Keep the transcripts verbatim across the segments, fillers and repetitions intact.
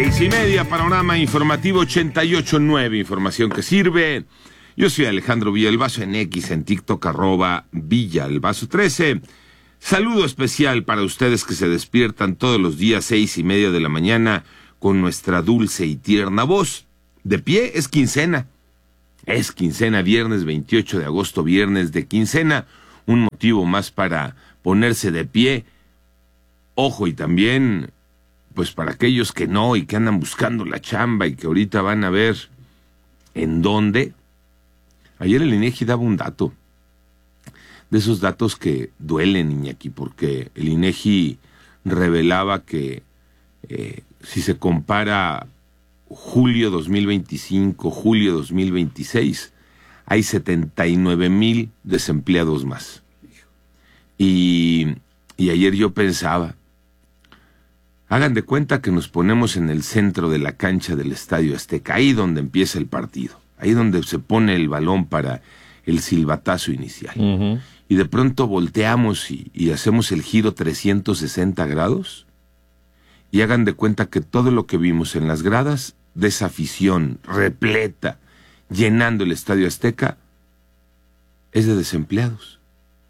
Seis y media, panorama informativo ochenta y ocho punto nueve, información que sirve. Yo soy Alejandro Villalbazo en X, en TikTok, arroba Villalbazo trece. Saludo especial para ustedes que se despiertan todos los días seis y media de la mañana con nuestra dulce y tierna voz. De pie es quincena. Es quincena, viernes veintiocho de agosto, viernes de quincena. Un motivo más para ponerse de pie. Ojo, y también, pues para aquellos que no y que andan buscando la chamba y que ahorita van a ver en dónde. Ayer el INEGI daba un dato. De esos datos que duelen, Iñaki, porque el INEGI revelaba que eh, si se compara julio dos mil veinticinco, julio dos mil veintiséis, hay setenta y nueve mil desempleados más. Y, y ayer yo pensaba, hagan de cuenta que nos ponemos en el centro de la cancha del Estadio Azteca, ahí donde empieza el partido, ahí donde se pone el balón para el silbatazo inicial. Uh-huh. Y de pronto volteamos y, y hacemos el giro trescientos sesenta grados, y hagan de cuenta que todo lo que vimos en las gradas de esa afición repleta, llenando el Estadio Azteca, es de desempleados,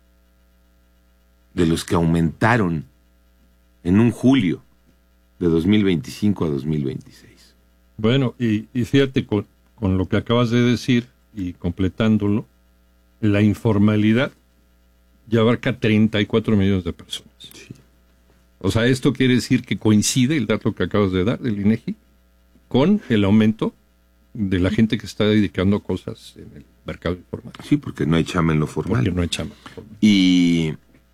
de los que aumentaron en un julio de dos mil veinticinco a dos mil veintiséis. Bueno, y, y fíjate, con, con lo que acabas de decir, y completándolo, la informalidad ya abarca treinta y cuatro millones de personas. Sí. O sea, esto quiere decir que coincide el dato que acabas de dar del INEGI con el aumento de la gente que está dedicando cosas en el mercado informal. Sí, porque no hay chamba en lo formal. Porque no hay chamba. Y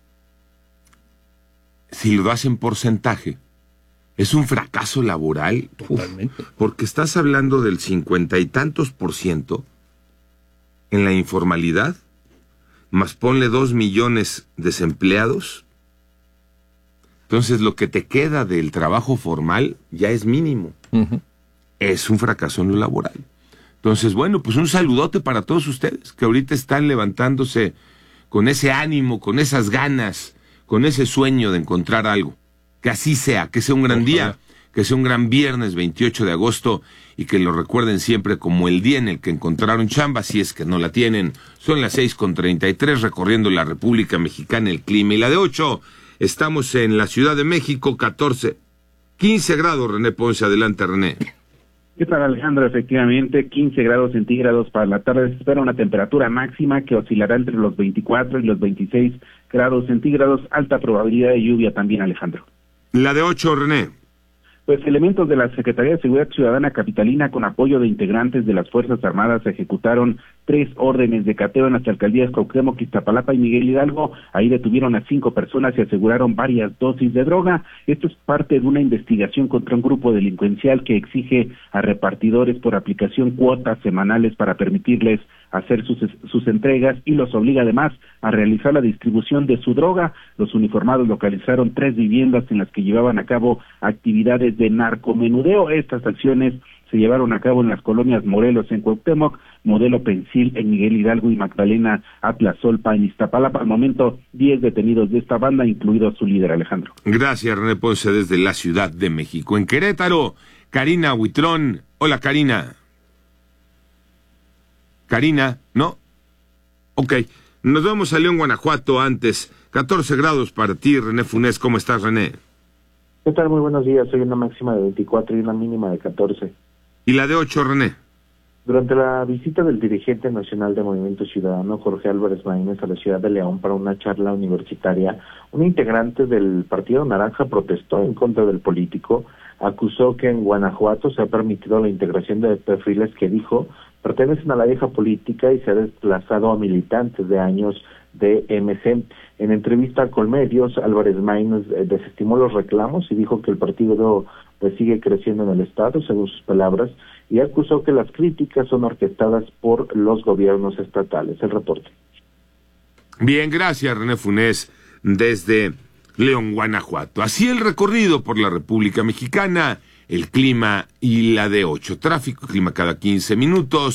si lo das en porcentaje, es un fracaso laboral. Totalmente. Uf, porque estás hablando del cincuenta y tantos por ciento en la informalidad, más ponle dos millones desempleados. Entonces lo que te queda del trabajo formal ya es mínimo. Uh-huh. Es un fracaso en lo laboral. Entonces, bueno, pues un saludote para todos ustedes que ahorita están levantándose con ese ánimo, con esas ganas, con ese sueño de encontrar algo. Que así sea, que sea un gran día, que sea un gran viernes veintiocho de agosto y que lo recuerden siempre como el día en el que encontraron chamba, si es que no la tienen. Son las seis con treinta y tres, recorriendo la República Mexicana, el clima. Y la de ocho, estamos en la Ciudad de México, catorce, quince grados, René Ponce. Adelante, René. ¿Qué tal, Alejandro? Efectivamente, quince grados centígrados para la tarde. Se espera una temperatura máxima que oscilará entre los veinticuatro y los veintiséis grados centígrados. Alta probabilidad de lluvia también, Alejandro. La de ocho, René. Pues elementos de la Secretaría de Seguridad Ciudadana capitalina, con apoyo de integrantes de las Fuerzas Armadas, ejecutaron tres órdenes de cateo en las alcaldías Cuauhtémoc, Iztapalapa y Miguel Hidalgo. Ahí detuvieron a cinco personas y aseguraron varias dosis de droga. Esto es parte de una investigación contra un grupo delincuencial que exige a repartidores por aplicación cuotas semanales para permitirles hacer sus, sus entregas y los obliga además a realizar la distribución de su droga. Los uniformados localizaron tres viviendas en las que llevaban a cabo actividades de narcomenudeo. Estas acciones se llevaron a cabo en las colonias Morelos en Cuauhtémoc, Modelo Pensil en Miguel Hidalgo y Magdalena Atlazolpa en Iztapalapa. Al momento, diez detenidos de esta banda, incluido su líder, Alejandro. Gracias, René Ponce, desde la Ciudad de México. En Querétaro, Karina Huitrón. Hola, Karina. Karina, ¿no? Ok, nos vamos a León, Guanajuato antes. catorce grados para ti, René Funes. ¿Cómo estás, René? ¿Qué tal? Muy buenos días. Hay una máxima de veinticuatro y una mínima de catorce. ¿Y la de ocho, René? Durante la visita del dirigente nacional de Movimiento Ciudadano, Jorge Álvarez Maínez, a la ciudad de León para una charla universitaria, un integrante del Partido Naranja protestó en contra del político, acusó que en Guanajuato se ha permitido la integración de perfiles que dijo pertenecen a la vieja política y se ha desplazado a militantes de años de M C. En entrevista con medios, Álvarez Maínez desestimó los reclamos y dijo que el partido pues, sigue creciendo en el Estado, según sus palabras, y acusó que las críticas son orquestadas por los gobiernos estatales. El reporte. Bien, gracias, René Funes, desde León, Guanajuato. Así el recorrido por la República Mexicana, el clima y la de ocho. Tráfico, clima cada quince minutos.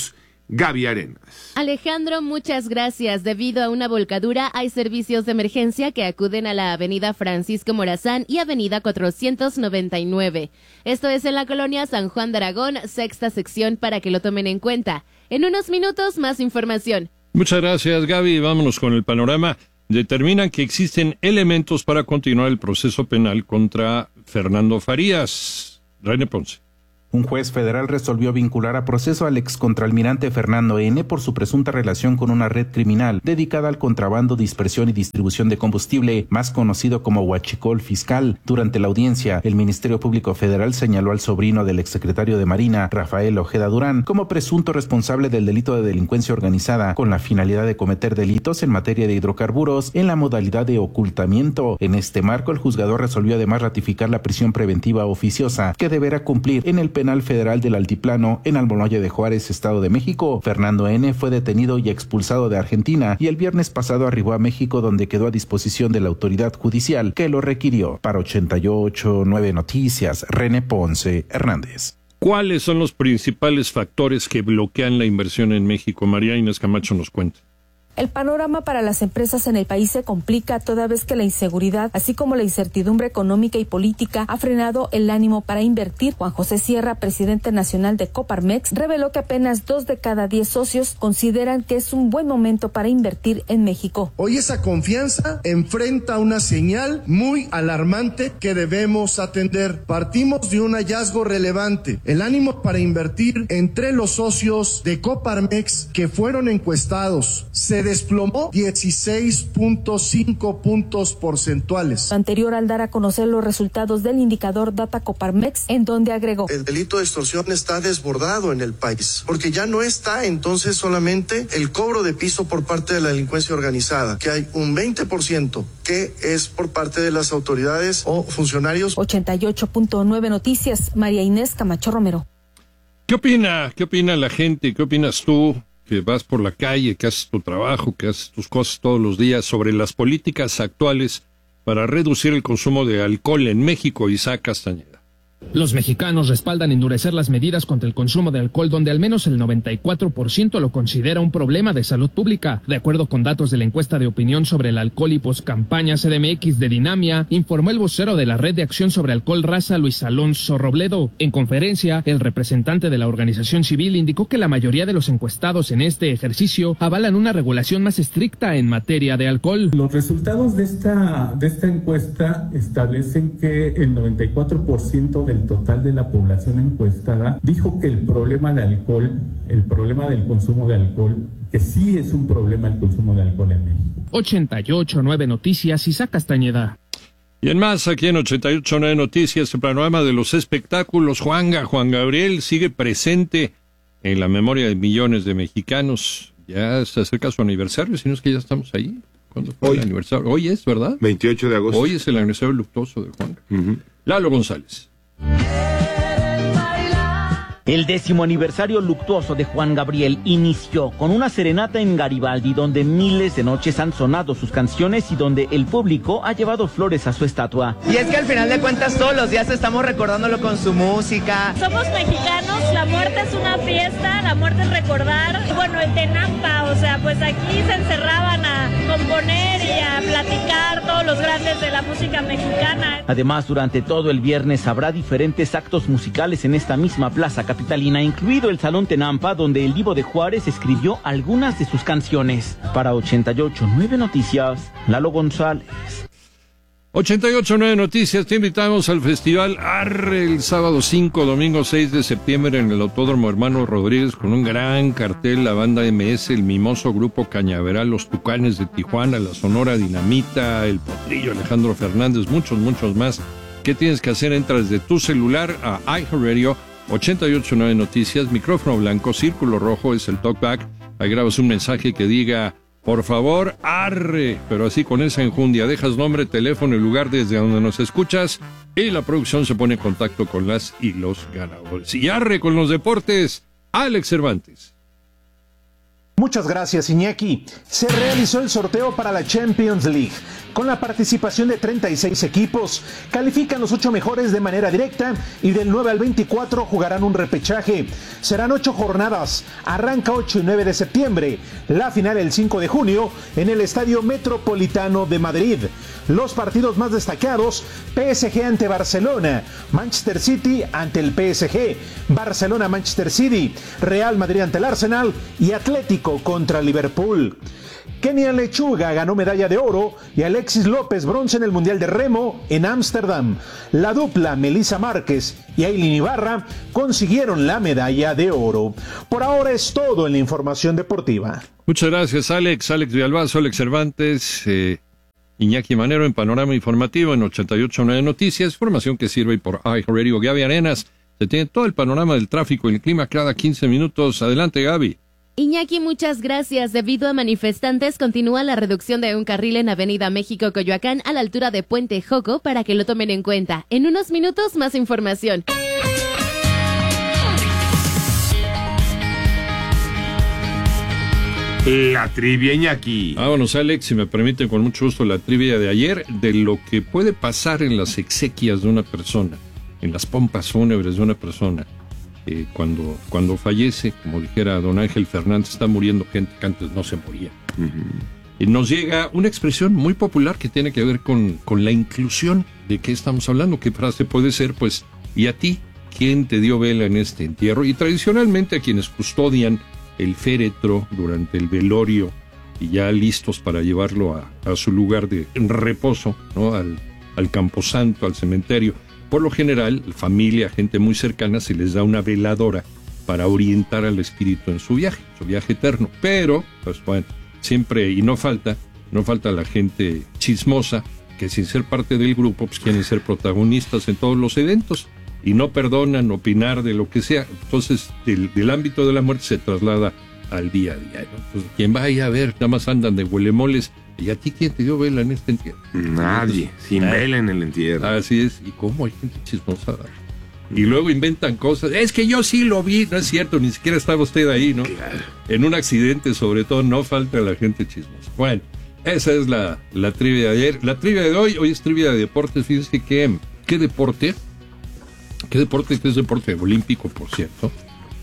Gaby Arenas. Alejandro, muchas gracias. Debido a una volcadura, hay servicios de emergencia que acuden a la avenida Francisco Morazán y avenida cuatrocientos noventa y nueve. Esto es en la colonia San Juan de Aragón, sexta sección, para que lo tomen en cuenta. En unos minutos, más información. Muchas gracias, Gaby. Vámonos con el panorama. Determinan que existen elementos para continuar el proceso penal contra Fernando Farías. René Ponce. Un juez federal resolvió vincular a proceso al excontralmirante Fernando N. por su presunta relación con una red criminal dedicada al contrabando, dispersión y distribución de combustible, más conocido como huachicol fiscal. Durante la audiencia, el Ministerio Público Federal señaló al sobrino del exsecretario de Marina, Rafael Ojeda Durán, como presunto responsable del delito de delincuencia organizada, con la finalidad de cometer delitos en materia de hidrocarburos en la modalidad de ocultamiento. En este marco, el juzgador resolvió además ratificar la prisión preventiva oficiosa que deberá cumplir en el Penal Federal del Altiplano en Almoloya de Juárez, Estado de México. Fernando N. fue detenido y expulsado de Argentina y el viernes pasado arribó a México, donde quedó a disposición de la autoridad judicial que lo requirió. Para ochenta y ocho punto nueve Noticias, René Ponce Hernández. ¿Cuáles son los principales factores que bloquean la inversión en México? María Inés Camacho nos cuenta. El panorama para las empresas en el país se complica toda vez que la inseguridad, así como la incertidumbre económica y política, ha frenado el ánimo para invertir. Juan José Sierra, presidente nacional de Coparmex, reveló que apenas dos de cada diez socios consideran que es un buen momento para invertir en México. Hoy esa confianza enfrenta una señal muy alarmante que debemos atender. Partimos de un hallazgo relevante. El ánimo para invertir entre los socios de Coparmex que fueron encuestados se desplomó dieciséis punto cinco puntos porcentuales. Lo anterior al dar a conocer los resultados del indicador Data Coparmex, en donde agregó: el delito de extorsión está desbordado en el país, porque ya no está entonces solamente el cobro de piso por parte de la delincuencia organizada, que hay un veinte por ciento que es por parte de las autoridades o funcionarios. ochenta y ocho punto nueve Noticias, María Inés Camacho Romero. ¿Qué opina? ¿Qué opina la gente? ¿Qué opinas tú? Que vas por la calle, que haces tu trabajo, que haces tus cosas todos los días, sobre las políticas actuales para reducir el consumo de alcohol en México. Isaac Castañeda. Los mexicanos respaldan endurecer las medidas contra el consumo de alcohol, donde al menos el noventa y cuatro por ciento lo considera un problema de salud pública. De acuerdo con datos de la encuesta de opinión sobre el alcohol y poscampaña C D M X de Dinamia, informó el vocero de la Red de Acción sobre Alcohol Raza, Luis Alonso Robledo. En conferencia, el representante de la organización civil indicó que la mayoría de los encuestados en este ejercicio avalan una regulación más estricta en materia de alcohol. Los resultados de esta, de esta encuesta establecen que el noventa y cuatro por ciento de el total de la población encuestada dijo que el problema de alcohol, el problema del consumo de alcohol, que sí es un problema el consumo de alcohol en México. ochenta y ocho punto nueve Noticias, Isaac Castañeda. Y en más, aquí en ochenta y ocho punto nueve Noticias, el panorama de los espectáculos. Juanga, Juan Gabriel sigue presente en la memoria de millones de mexicanos. Ya se acerca su aniversario, si no es que ya estamos ahí. ¿Cuándo fue Hoy. el aniversario? Hoy es, ¿verdad? veintiocho de agosto. Hoy es el aniversario luctuoso de Juanga. Uh-huh. Lalo González. El décimo aniversario luctuoso de Juan Gabriel inició con una serenata en Garibaldi, donde miles de noches han sonado sus canciones y donde el público ha llevado flores a su estatua. Y es que al final de cuentas todos los días estamos recordándolo con su música. Somos mexicanos, la muerte es una fiesta, la muerte es recordar. Bueno, el Tenampa, o sea, pues aquí se encerraban a componer y a platicar todos los grandes de la música mexicana. Además, durante todo el viernes habrá diferentes actos musicales en esta misma plaza capitalina, incluido el Salón Tenampa, donde el Divo de Juárez escribió algunas de sus canciones. Para ochenta y ocho punto nueve Noticias, Lalo González. ochenta y ocho punto nueve Noticias, te invitamos al Festival Arre el sábado cinco, domingo seis de septiembre en el Autódromo Hermano Rodríguez, con un gran cartel, la banda M S, el Mimoso, Grupo Cañaveral, los Tucanes de Tijuana, la Sonora Dinamita, el Potrillo, Alejandro Fernández, muchos, muchos más. ¿Qué tienes que hacer? Entras de tu celular a iHeartRadio, ochenta y ocho punto nueve Noticias, micrófono blanco, círculo rojo es el talkback. Ahí grabas un mensaje que diga, por favor, arre, pero así con esa enjundia. Dejas nombre, teléfono y lugar desde donde nos escuchas y la producción se pone en contacto con las y los ganadores. Y arre con los deportes, Alex Cervantes. Muchas gracias, Iñaki. Se realizó el sorteo para la Champions League. con la participación de treinta y seis equipos. Califican los ocho mejores de manera directa y del nueve al veinticuatro jugarán un repechaje. Serán ocho jornadas, arranca ocho y nueve de septiembre, la final el cinco de junio en el Estadio Metropolitano de Madrid. Los partidos más destacados: P S G ante Barcelona, Manchester City ante el P S G, Barcelona Manchester City, Real Madrid ante el Arsenal y Atlético contra Liverpool. Kenia Lechuga ganó medalla de oro y Alexis López bronce en el Mundial de Remo en Ámsterdam. La dupla Melissa Márquez y Ailín Ibarra consiguieron la medalla de oro. Por ahora es todo en la información deportiva. Muchas gracias, Alex. Alex Villalbazo, Alex Cervantes, eh, Iñaki Manero en Panorama Informativo en ochenta y ocho punto nueve Noticias. Información que sirve por iHeartRadio. Gaby Arenas, se tiene todo el panorama del tráfico y el clima cada quince minutos. Adelante, Gaby. Iñaki, muchas gracias. Debido a manifestantes, continúa la reducción de un carril en Avenida México-Coyoacán a la altura de Puente Joco para que lo tomen en cuenta. En unos minutos, más información. La trivia, Iñaki. Vámonos, Alex, si me permiten, con mucho gusto, la trivia de ayer, de lo que puede pasar en las exequias de una persona, en las pompas fúnebres de una persona. Eh, cuando, cuando fallece, como dijera don Ángel Fernández, está muriendo gente que antes no se moría. Uh-huh. Y nos llega una expresión muy popular que tiene que ver con, con la inclusión. ¿De qué estamos hablando? ¿Qué frase puede ser? Pues, ¿y a ti? ¿Quién te dio vela en este entierro? Y tradicionalmente a quienes custodian el féretro durante el velorio y ya listos para llevarlo a, a su lugar de reposo, ¿no? Al, al camposanto, al cementerio. Por lo general, familia, gente muy cercana, se les da una veladora para orientar al espíritu en su viaje, su viaje eterno. Pero, pues bueno, siempre, y no falta, no falta la gente chismosa, que sin ser parte del grupo, pues quieren ser protagonistas en todos los eventos, y no perdonan opinar de lo que sea. Entonces, del, del ámbito de la muerte se traslada al día a día, ¿no? Entonces, quien vaya a ver, nada más andan de huelemoles. ¿Y a ti quién te dio vela en este entierro? Nadie, sin Nadie. vela en el entierro. Así es. ¿Y cómo hay gente chismosa? Y luego inventan cosas. Es que yo sí lo vi. No es cierto, ni siquiera estaba usted ahí, ¿no? Claro. En un accidente, sobre todo, no falta la gente chismosa. Bueno, esa es la, la trivia de ayer. La trivia de hoy, hoy es trivia de deportes. Fíjense que, ¿qué deporte? ¿Qué deporte? Este es deporte olímpico, por cierto.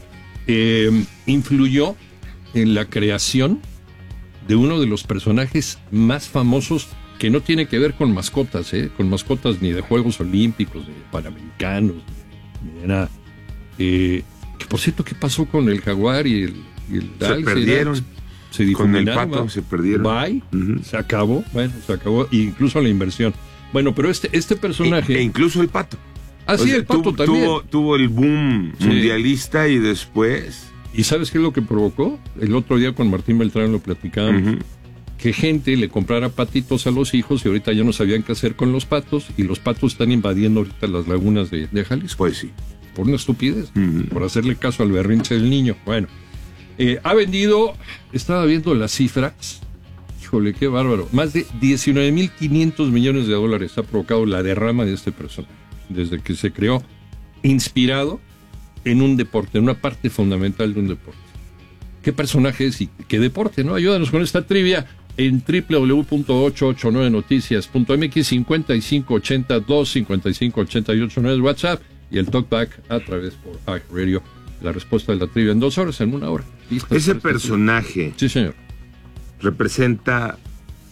Eh, influyó en la creación de uno de los personajes más famosos, que no tiene que ver con mascotas, ¿eh? Con mascotas ni de Juegos Olímpicos, ni de Panamericanos, ni, ni de nada. Eh, que por cierto, ¿qué pasó con el jaguar y el, y el Se alce, perdieron. Se, se con el difuminaron, pato se perdieron. Bye, uh-huh. Se acabó, bueno, se acabó, incluso la inversión. Bueno, pero este, este personaje... E, e incluso el pato. Ah, sí, el pato tuvo, también. Tuvo, tuvo el boom sí. mundialista y después... ¿Y sabes qué es lo que provocó? El otro día con Martín Beltrán lo platicábamos. Uh-huh. Que gente le comprara patitos a los hijos y ahorita ya no sabían qué hacer con los patos, y los patos están invadiendo ahorita las lagunas de, de Jalisco. Pues sí. Por una estupidez, uh-huh. por hacerle caso al berrinche del niño. Bueno, eh, ha vendido, estaba viendo las cifras, híjole, qué bárbaro, más de diecinueve mil quinientos millones de dólares ha provocado la derrama de este personaje, desde que se creó, inspirado en un deporte, en una parte fundamental de un deporte. ¿Qué personaje es y qué deporte, no? Ayúdanos con esta trivia en doble u doble u doble u punto ochocientos ochenta y nueve noticias punto m x. Cincuenta y cinco ochenta dos cincuenta y cinco ochenta y ocho nueve WhatsApp y el talkback a través por iHeartRadio. La respuesta de la trivia en dos horas, en una hora. ¿Listo? Ese personaje, sí, señor, representa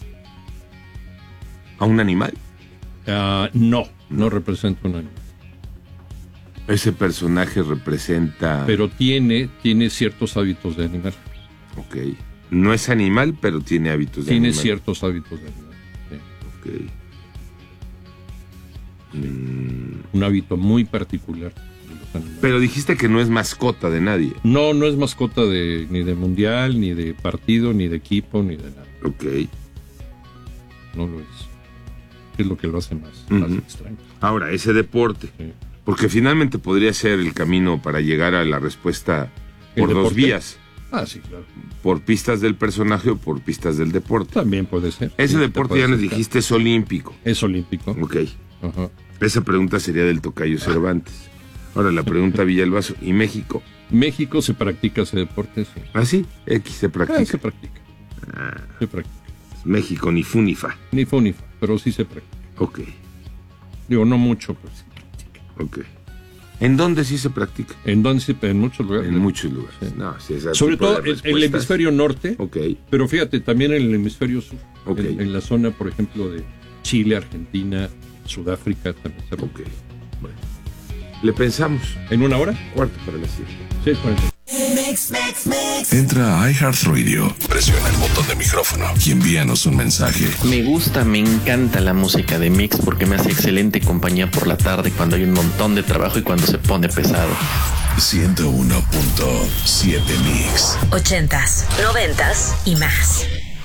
a un animal. Uh, no, no representa un animal. Ese personaje representa... Pero tiene, tiene ciertos hábitos de animal. Ok. No es animal, pero tiene hábitos de tiene animal. Tiene ciertos hábitos de animal. Sí. Ok. Mm. Un hábito muy particular. Pero dijiste que no es mascota de nadie. No, no es mascota de ni de mundial, ni de partido, ni de equipo, ni de nada. Ok. No lo es. Es lo que lo hace más, uh-huh. más extraño. Ahora, ese deporte... Sí. Porque finalmente podría ser el camino para llegar a la respuesta por dos vías. Ah, sí, claro. Por pistas del personaje o por pistas del deporte. También puede ser. Ese sí, deporte ya nos dijiste es olímpico. Es olímpico. Ok. Uh-huh. Esa pregunta sería del tocayo Cervantes. Ahora la pregunta Villalbazo. ¿Y México? México se practica ese deporte, sí. ¿Ah, sí? X se practica. Ah, se practica. Ah. Se practica. México, ni fu ni fa. Ni fu ni fa, pero sí se practica. Ok. Digo, no mucho, pero sí. Ok. ¿En dónde sí se practica? En dónde sí, en muchos lugares. En muchos lugares. Sí. No, sí, sobre todo en el hemisferio norte. Ok. Pero fíjate, también en el hemisferio sur. Ok. En, en la zona, por ejemplo, de Chile, Argentina, Sudáfrica también se practica. Ok. Bueno. ¿Le pensamos? ¿En una hora? Cuarto para las siete. seis cuarenta. Entra a iHeartRadio, presiona el botón de micrófono y envíanos un mensaje. Me gusta, me encanta la música de Mix porque me hace excelente compañía por la tarde cuando hay un montón de trabajo y cuando se pone pesado. ciento uno punto siete Mix. Ochentas, noventas y más.